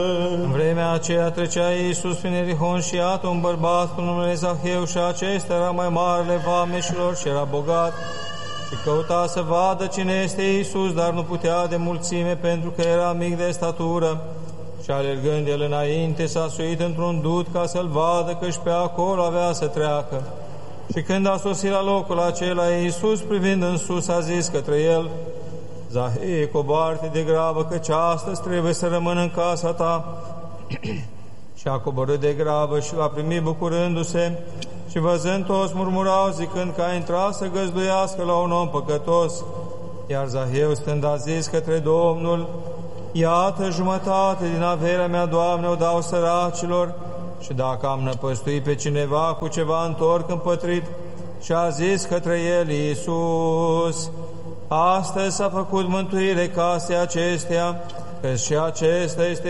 În vremea aceea trecea Iisus prin Ierihon și iată un bărbat cu numele Zaheu și acesta era mai marele vameșilor și era bogat și căuta să vadă cine este Iisus, dar nu putea de mulțime pentru că era mic de statură. Și alergând el înainte, s-a suit într-un dud ca să-l vadă, căci pe acolo avea să treacă. Și când a sosit la locul acela, Iisus, privind în sus, a zis către el: Zahei, coboară-te de grabă, căci astăzi trebuie să rămân în casa ta. Și a coborât de grabă și l-a primit bucurându-se. Și văzând toți murmurau, zicând că a intrat să găzduiască la un om păcătos. Iar Zaheu, stând, a zis către Domnul: Iată, jumătate din averea mea, Doamne, o dau săracilor, și dacă am năpăstuit pe cineva cu ceva, întorc împătrit. Și a zis către el Iisus: Astăzi s-a făcut mântuire casei acesteia, că și acesta este